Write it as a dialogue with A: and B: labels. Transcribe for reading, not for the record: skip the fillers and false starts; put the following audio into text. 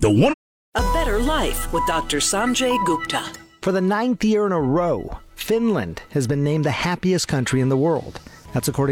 A: The one.
B: A Better Life with Dr. Sanjay Gupta.
C: For the 9th year in a row, Finland has been named the happiest country in the world. That's according